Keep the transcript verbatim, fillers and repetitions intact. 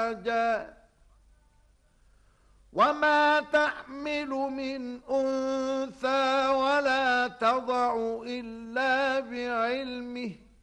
إخراجا وما تحمل من أنثى ولا تضع إلا بعلمه